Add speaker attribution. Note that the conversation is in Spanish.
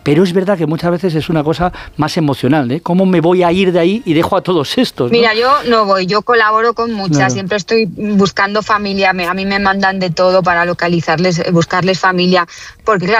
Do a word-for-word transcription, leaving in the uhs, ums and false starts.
Speaker 1: pero es verdad que muchas veces es una cosa más emocional, ¿eh? ¿Cómo me voy a ir de ahí y dejo a todos estos, ¿no?
Speaker 2: Mira, yo no voy, yo colaboro con muchas, claro. Siempre estoy buscando familia, a mí me mandan de todo para localizarles, buscarles familia, porque claro,